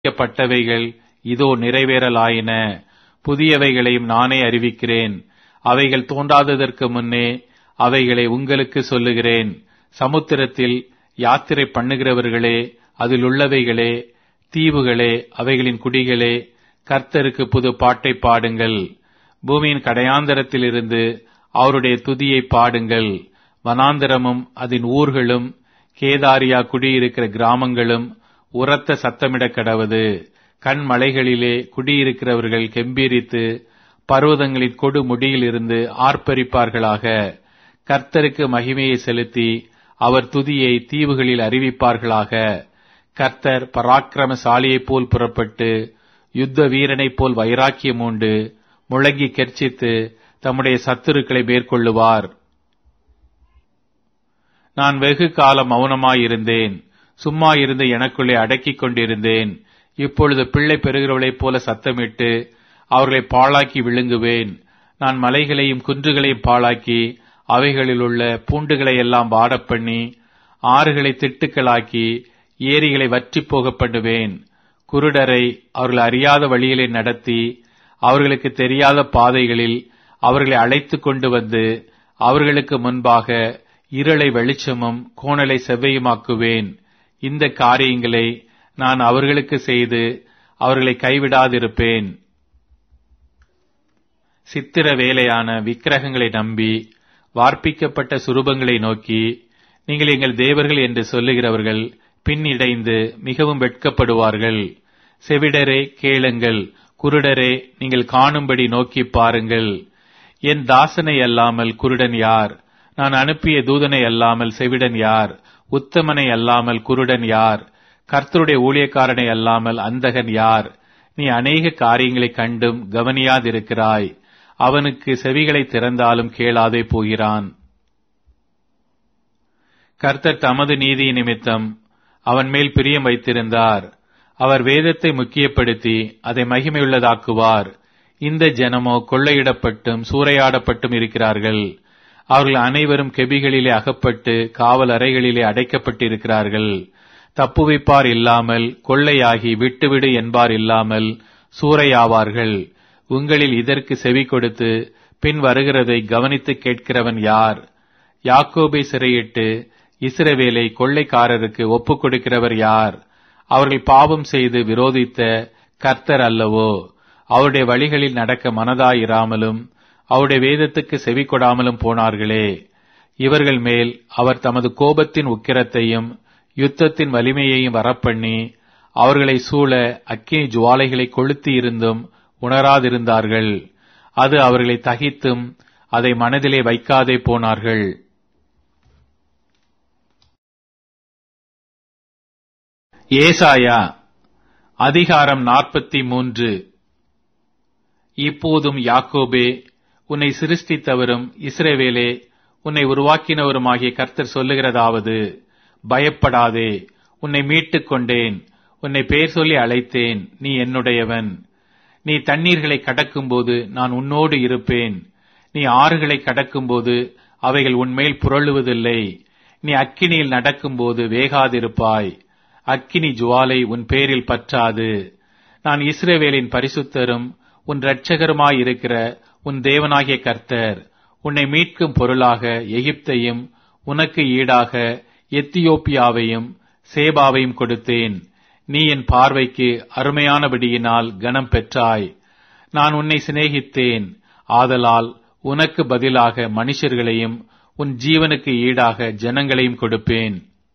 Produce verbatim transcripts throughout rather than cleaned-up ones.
அறிவிக்கப்பட்டவைகள் இதோ நிறைவேறலாயின. புதியவைகளையும் நானே அறிவிக்கிறேன். அவைகள் தோன்றாததற்கு முன்னே அவைகளை உங்களுக்கு சொல்லுகிறேன். சமுத்திரத்தில் யாத்திரை பண்ணுகிறவர்களே, அதில் உள்ளவைகளே, தீவுகளே, அவைகளின் குடிகளே, கர்த்தருக்கு புது பாட்டை பாடுங்கள். பூமியின் கடையாந்தரத்திலிருந்து அவருடைய துதியை பாடுங்கள். வனாந்தரமும் அதன் ஊர்களும் கேதாரியா குடியிருக்கிற கிராமங்களும் உரத்த சத்தமிட கடவது. கண்மலைகளிலே குடியிருக்கிறவர்கள் கெம்பீரித்து பர்வதங்களின் கொடு முடியில் இருந்து ஆர்ப்பரிப்பார்களாக. கர்த்தருக்கு மகிமையை செலுத்தி அவர் துதியை தீவுகளில் அறிவிப்பார்களாக. கர்த்தர் பராக்கிரமசாலியைப் போல் புறப்பட்டு யுத்த வீரனைப் போல் வைராக்கியம் உண்டு முழங்கி கெர்ச்சித்து தம்முடைய சத்துருக்களை மேற்கொள்ளுவார். நான் வெகு காலம் மௌனமாயிருந்தேன், சும்மா இருந்து எனக்குள்ளே அடக்கிக் கொண்டிருந்தேன். இப்பொழுது பிள்ளை பெறுகிறவளைப் போல சத்தமிட்டு அவர்களை பாழாக்கி விழுங்குவேன். நான் மலைகளையும் குன்றுகளையும் பாழாக்கி அவைகளில் உள்ள பூண்டுகளை எல்லாம் வாடப்பண்ணி ஆறுகளை திட்டுக்களாக்கி ஏரிகளை வற்றி போக பண்ணுவேன். குருடரை அவர்கள் அறியாத வழியிலே நடத்தி அவர்களுக்கு தெரியாத பாதைகளில் அவர்களை அழைத்து கொண்டு வந்து அவர்களுக்கு முன்பாக இருளை வெளிச்சமும் கோணலை செவ்வையுமாக்குவேன். இந்த காரியங்களை நான் அவர்களுக்கு செய்து அவர்களை கைவிடாதிருப்பேன். சித்திர வேலையான விக்கிரகங்களை நம்பி வார்ப்பிக்கப்பட்ட சுரூபங்களை நோக்கி நீங்கள் எங்கள் தேவர்கள் என்று சொல்லுகிறவர்கள் பின்னிடைந்து மிகவும் வெட்கப்படுவார்கள். செவிடரே கேளுங்கள், குருடரே நீங்கள் காணும்படி நோக்கி பாருங்கள். என் தாசனை அல்லாமல் குருடன் யார்? நான் அனுப்பிய தூதனை அல்லாமல் செவிடன் யார்? உத்தமனை அல்லாமல் குருடன் யார்? கர்த்தருடைய ஊழியக்காரனை அல்லாமல் அந்தகன் யார்? நீ அநேக காரியங்களை கண்டும் கவனியாதிருக்கிறாய். அவனுக்கு செவிகளை திறந்தாலும் கேளாதே போகிறான். கர்த்தர் தமது நீதி நிமித்தம் அவன் மேல் பிரியம் வைத்திருந்தார். அவர் வேதத்தை முக்கியப்படுத்தி அதை மகிமையுள்ளதாக்குவார். இந்த ஜனமோ கொள்ளையிடப்பட்டும் சூறையாடப்பட்டும் இருக்கிறார்கள். அவர்கள் அனைவரும் கெபிகளிலே அகப்பட்டு காவல் அறைகளிலே அடைக்கப்பட்டிருக்கிறார்கள். தப்புவிப்பார் இல்லாமல், கொள்ளையாகி விட்டுவிடு என்பார் இல்லாமல் சூறையாவார்கள். உங்களில் இதற்கு செவி கொடுத்து பின் வருகிறதை கவனித்து கேட்கிறவன் யார்? யாக்கோபை சிறையிட்டு இஸ்ரவேலை கொள்ளைக்காரருக்கு ஒப்புக் கொடுக்கிறவர் யார்? அவர்கள் பாவம் செய்து விரோதித்த கர்த்தர் அல்லவோ? அவருடைய வழிகளில் நடக்க மனதாயிராமலும் அவருடைய வேதத்துக்கு செவி கொடாமலும் போனார்களே. இவர்கள் மேல் அவர் தமது கோபத்தின் உக்கிரத்தையும் யுத்தத்தின் வலிமையையும் வரப்பண்ணி அவர்களை சூழ அக்கினி ஜுவாலைகளை கொளுத்தி இருந்தும் உணராதிருந்தார்கள். அது அவர்களை தகித்தும் அதை மனதிலே வைக்காதே போனார்கள். ஏசாயா அதிகாரம் நாற்பத்தி மூன்று. இப்போதும் யாக்கோபே, உன்னை சிருஷ்டித்தவரும் இஸ்ரவேலே உன்னை உருவாக்கினவருமாகிய கர்த்தர் சொல்லுகிறதாவது, பயப்படாதே, உன்னை மீட்டுக் கொண்டேன், உன்னை பெயர் சொல்லி அழைத்தேன், நீ என்னுடையவன். நீ தண்ணீர்களை கடக்கும்போது நான் உன்னோடு இருப்பேன். நீ ஆறுகளை கடக்கும்போது அவைகள் உன்மேல் புரளுவதில்லை. நீ அக்கினியில் நடக்கும்போது வேகாதிருப்பாய். அக்கினி ஜுவாலை உன் பேரில் பற்றாது. நான் இஸ்ரவேலின் பரிசுத்தரும் உன் இரட்சகருமாயிருக்கிற உன் தேவனாகிய கர்த்தர். உன்னை மீட்கும் பொருளாக எகிப்தையும் உனக்கு ஈடாக எத்தியோப்பியாவையும் சேபாவையும் கொடுத்தேன். நீ என் பார்வைக்கு அருமையானபடியினால் கனம் பெற்றாய். நான் உன்னை சிநேகித்தேன், ஆதலால் உனக்கு பதிலாக மனுஷர்களையும் உன் ஜீவனுக்கு ஈடாக ஜனங்களையும் கொடுப்பேன்.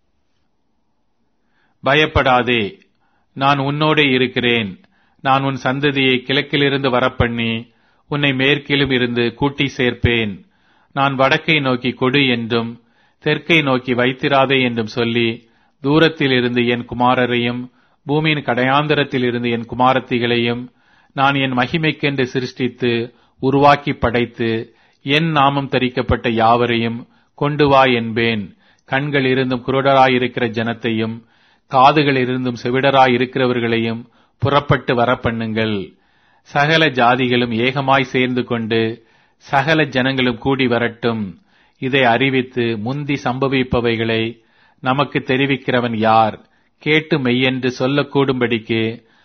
பயப்படாதே, நான் உன்னோடே இருக்கிறேன். நான் உன் சந்ததியை கிழக்கிலிருந்து வரப்பண்ணி உன்னை மேற்கிலும் இருந்து கூட்டி சேர்ப்பேன். நான் வடக்கை நோக்கி கொடு என்றும் தெற்கை நோக்கி வைத்திராதே என்றும் சொல்லி தூரத்தில் இருந்து என் குமாரரையும் பூமியின் கடையாந்தரத்தில் இருந்து என் குமாரத்திகளையும் நான் என் மகிமைக்கென்று சிருஷ்டித்து உருவாக்கி படைத்து என் நாமம் தரிக்கப்பட்ட யாவரையும் கொண்டு வா என்பேன். கண்கள் இருந்தும் குருடராயிருக்கிற ஜனத்தையும் காதுகள் இருந்தும் செவிடராயிருக்கிறவர்களையும் புறப்பட்டு வரப்பண்ணுங்கள். சகல ஜாதிகளும் ஏகமாய் சேர்ந்து கொண்டு சகல ஜனங்களும் கூடி வரட்டும். இதை அறிவித்து முந்தி சம்பவிப்பவைகளை நமக்கு தெரிவிக்கிறவன் யார்? கேட்டு மெய்யென்று சொல்லக்கூடும்படிக்கு